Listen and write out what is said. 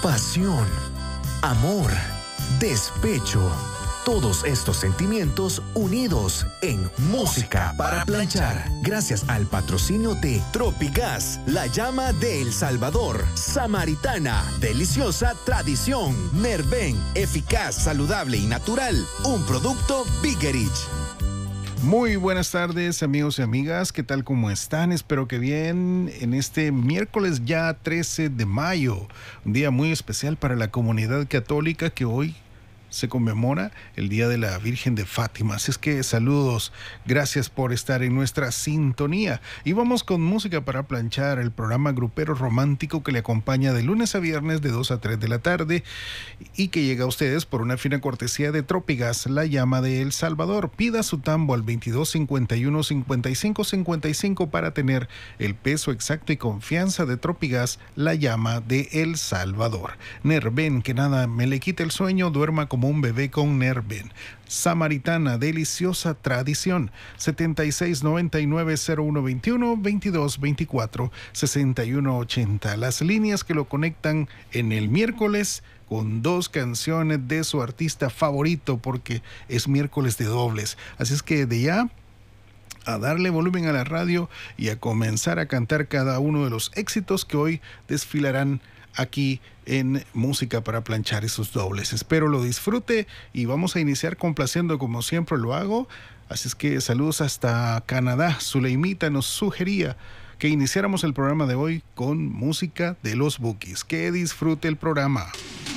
pasión, amor, despecho. Todos estos sentimientos unidos en Música para Planchar. Gracias al patrocinio de Tropigas, la llama de El Salvador. Samaritana, deliciosa tradición. Nerven, eficaz, saludable y natural. Un producto Biggerich. Muy buenas tardes, amigos y amigas. ¿Qué tal? ¿Cómo están? Espero que bien. En este miércoles ya 13 de mayo, un día muy especial para la comunidad católica que hoy se conmemora el Día de la Virgen de Fátima. Así es que saludos, gracias por estar en nuestra sintonía. Y vamos con Música para Planchar, el programa grupero romántico que le acompaña de lunes a viernes de 2 a 3 de la tarde y que llega a ustedes por una fina cortesía de Tropigas, la llama de El Salvador. Pida su tambo al 22 51 55 55 para tener el peso exacto y confianza de Tropigas, la llama de El Salvador. Nerven, que nada me le quite el sueño, duerma como un bebé con Nerven. Samaritana, deliciosa tradición. 7699-0121-2224-6180. Las líneas que lo conectan en el miércoles con dos canciones de su artista favorito, porque es miércoles de dobles. Así es que de ya a darle volumen a la radio y a comenzar a cantar cada uno de los éxitos que hoy desfilarán aquí en Música para Planchar y sus dobles. Espero lo disfrute y vamos a iniciar complaciendo como siempre lo hago. Así es que saludos hasta Canadá. Zuleimita nos sugería que iniciáramos el programa de hoy con música de los Bukis. Que disfrute el programa.